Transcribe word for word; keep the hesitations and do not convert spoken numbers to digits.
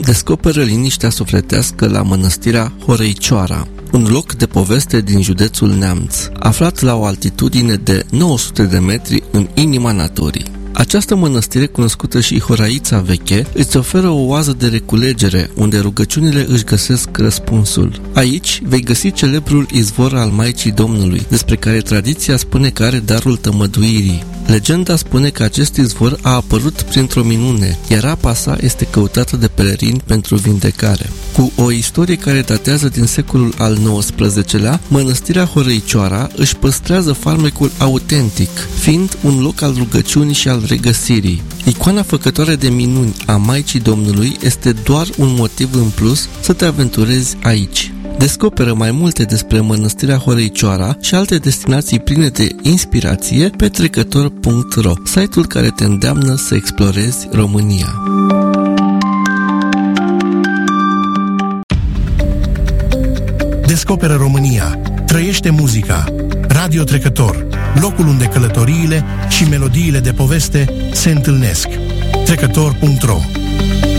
descoperă liniștea sufletească la mănăstirea Horăicioara, un loc de poveste din județul Neamț, aflat la o altitudine de nouă sute de metri în inima naturii. Această mănăstire, cunoscută și Horaița Veche, îți oferă o oază de reculegere, unde rugăciunile își găsesc răspunsul. Aici vei găsi celebrul izvor al Maicii Domnului, despre care tradiția spune că are darul tămăduirii. Legenda spune că acest izvor a apărut printr-o minune, iar apa sa este căutată de pelerini pentru vindecare. Cu o istorie care datează din secolul al nouăsprezecelea, mănăstirea Horăicioara își păstrează farmecul autentic, fiind un loc al rugăciunii și al regăsirii. Icoana făcătoare de minuni a Maicii Domnului este doar un motiv în plus să te aventurezi aici. Descoperă mai multe despre mănăstirea Horăicioara și alte destinații pline de inspirație pe trecător punct ro, site-ul care te îndeamnă să explorezi România. Descoperă România, trăiește muzica. Radio Trecător, locul unde călătoriile și melodiile de poveste se întâlnesc. trecător punct ro